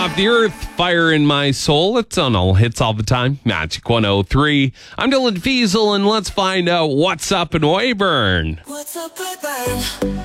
off the earth, fire in my soul. It's on all hits all the time. Magic 103. I'm Dylan Fiesel, and let's find out what's up in Weyburn. What's up, Weyburn?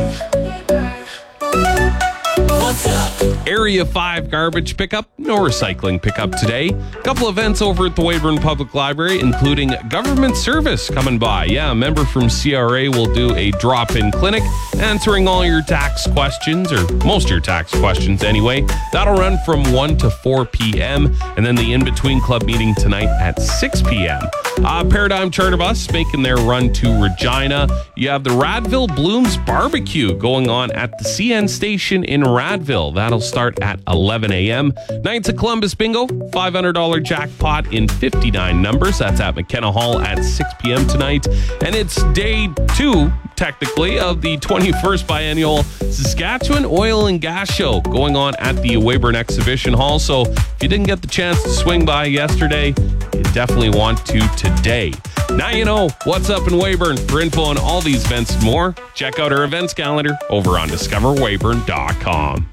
What's up? Area 5 garbage pickup, no recycling pickup today. Couple events over at the Weyburn Public Library, including government service coming by. Yeah, a member from CRA will do a drop-in clinic, answering all your tax questions, or most of your tax questions anyway. That'll run from 1 to 4 p.m., and then the In-Between Club meeting tonight at 6 p.m. Paradigm Charter Bus making their run to Regina. You have the Radville Blooms Barbecue going on at the CN station in Radville. That'll start at 11 a.m. Knights of Columbus Bingo, $500 jackpot in 59 numbers. That's at McKenna Hall at 6 p.m. tonight. And it's day 2, technically, of the 21st Biennial Saskatchewan Oil and Gas Show going on at the Weyburn Exhibition Hall. So if you didn't get the chance to swing by yesterday, you definitely want to today. Now you know what's up in Weyburn. For info on all these events and more, check out our events calendar over on discoverweyburn.com.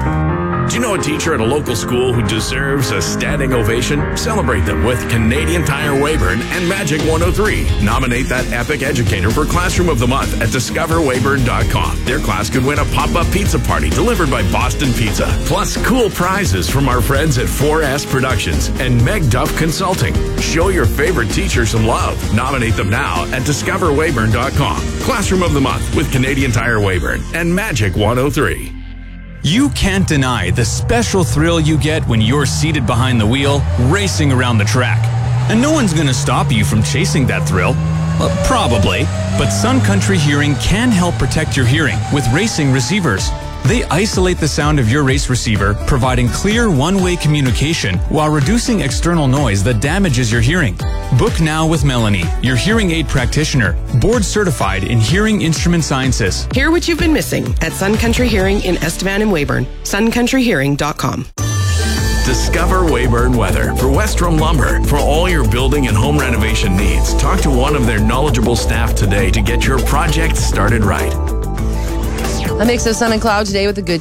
Do you know a teacher at a local school who deserves a standing ovation? Celebrate them with Canadian Tire Weyburn and Magic 103. Nominate that epic educator for Classroom of the Month at discoverweyburn.com. Their class could win a pop-up pizza party delivered by Boston Pizza. Plus cool prizes from our friends at 4S Productions and Meg Duff Consulting. Show your favorite teacher some love. Nominate them now at discoverweyburn.com. Classroom of the Month with Canadian Tire Weyburn and Magic 103. You can't deny the special thrill you get when you're seated behind the wheel, racing around the track. And no one's gonna stop you from chasing that thrill. Probably. But Sun Country Hearing can help protect your hearing with racing receivers. They isolate the sound of your race receiver, providing clear one-way communication while reducing external noise that damages your hearing. Book now with Melanie, your hearing aid practitioner, board certified in hearing instrument sciences. Hear what you've been missing at Sun Country Hearing in Estevan and Weyburn. suncountryhearing.com. Discover Weyburn Weather for Westrom Lumber. For all your building and home renovation needs, talk to one of their knowledgeable staff today to get your project started right. A mix of sun and cloud today with a good